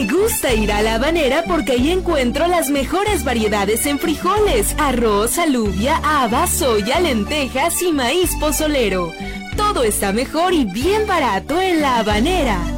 gusta ir a La Habanera porque ahí encuentro las mejores variedades en frijoles, arroz, alubia, habas, soya, lentejas y maíz pozolero. Todo está mejor y bien barato en La Habanera.